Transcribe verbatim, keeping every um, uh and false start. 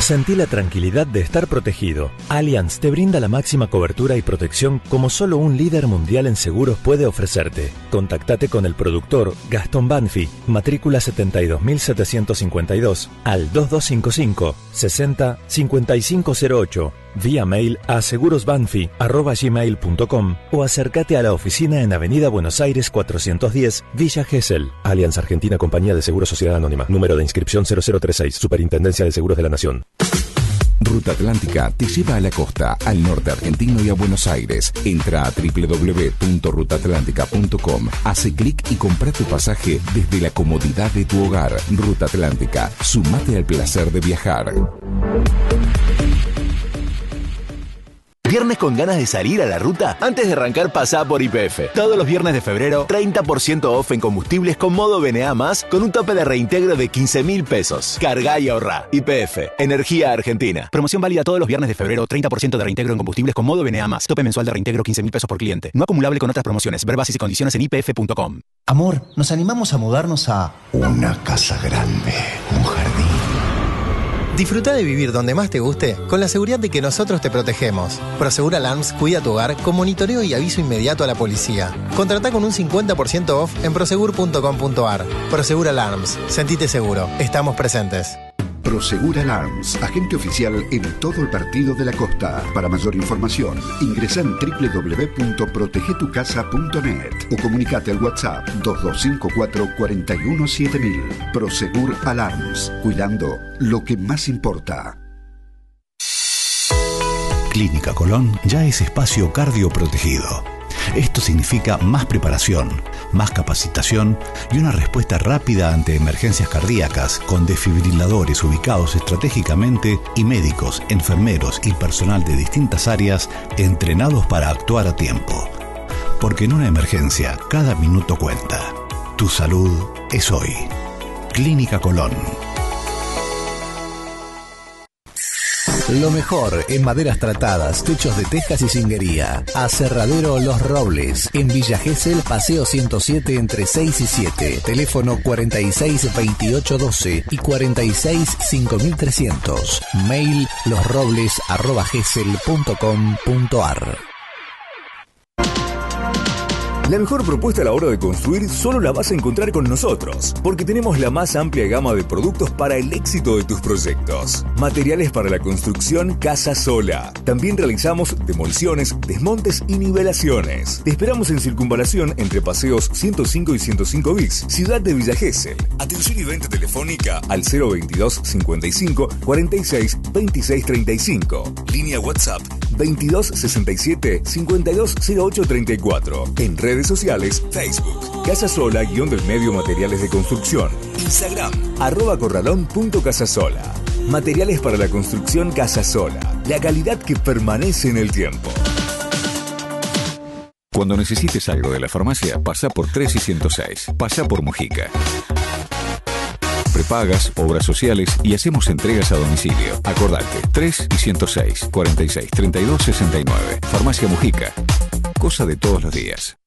Sentí la tranquilidad de estar protegido. Allianz te brinda la máxima cobertura y protección como solo un líder mundial en seguros puede ofrecerte. Contactate con el productor Gastón Banfi, matrícula setenta y dos mil setecientos cincuenta y dos, al dos dos cinco cinco, sesenta, cincuenta y cinco cero ocho, vía mail a segurosbanfi arroba gmail punto com o acércate a la oficina en Avenida Buenos Aires cuatrocientos diez, Villa Gesell. Allianz Argentina Compañía de Seguros Sociedad Anónima. Número de inscripción cero cero treinta y seis. Superintendencia de Seguros de la Nación. Ruta Atlántica te lleva a la costa, al norte argentino y a Buenos Aires. Entra a doble u doble u doble u punto ruta atlántica punto com, hace clic y compra tu pasaje desde la comodidad de tu hogar. Ruta Atlántica, sumate al placer de viajar. ¿Viernes con ganas de salir a la ruta? Antes de arrancar, pasá por Y P F. Todos los viernes de febrero, treinta por ciento off en combustibles con modo B N A más, con un tope de reintegro de quince mil pesos. Cargá y ahorrá. Y P F, Energía Argentina. Promoción válida todos los viernes de febrero, treinta por ciento de reintegro en combustibles con modo B N A más. Tope mensual de reintegro quince mil pesos por cliente. No acumulable con otras promociones. Ver bases y condiciones en I P F punto com. Amor, nos animamos a mudarnos a una casa grande, un jardín. Disfruta de vivir donde más te guste con la seguridad de que nosotros te protegemos. Prosegur Alarms cuida tu hogar con monitoreo y aviso inmediato a la policía. Contratá con un cincuenta por ciento off en prosegur punto com punto ar. Prosegur Alarms. Sentite seguro. Estamos presentes. Prosegur Alarms, agente oficial en todo el partido de la costa. Para mayor información, ingresá en doble u doble u doble u punto protege tu casa punto net o comunicate al WhatsApp dos dos cinco cuatro, cuatro uno siete mil. Prosegur Alarms, cuidando lo que más importa. Clínica Colón ya es espacio cardioprotegido. Esto significa más preparación, más capacitación y una respuesta rápida ante emergencias cardíacas con desfibriladores ubicados estratégicamente y médicos, enfermeros y personal de distintas áreas entrenados para actuar a tiempo. Porque en una emergencia cada minuto cuenta. Tu salud es hoy. Clínica Colón. Lo mejor en maderas tratadas, techos de tejas y cinguería. Aserradero Los Robles, en Villa Gesell, Paseo ciento siete entre seis y siete. Teléfono cuarenta y seis veintiocho doce y cuarenta y seis cinco mil trescientos. Mail losrobles arroba gesell punto com punto ar. La mejor propuesta a la hora de construir solo la vas a encontrar con nosotros, porque tenemos la más amplia gama de productos para el éxito de tus proyectos. Materiales para la construcción Casa Sola. También realizamos demoliciones, desmontes y nivelaciones. Te esperamos en Circunvalación entre Paseos ciento cinco y ciento cinco bis, Ciudad de Villa Gesell. Atención y venta telefónica al cero veintidós cincuenta y cinco cuarenta y seis veintiséis treinta y cinco. Línea WhatsApp veintidós sesenta y siete cincuenta y dos cero ocho treinta y cuatro. En redes sociales, Facebook, Casa Sola guión del medio materiales de construcción. Instagram, arroba corralón punto casasola. Materiales para la construcción Casa Sola. La calidad que permanece en el tiempo. Cuando necesites algo de la farmacia, pasa por tres y ciento seis. Pasa por Mujica. Prepagas, obras sociales y hacemos entregas a domicilio. Acordate, tres y ciento seis, cuarenta y seis, treinta y dos, sesenta y nueve. Farmacia Mujica. Cosa de todos los días.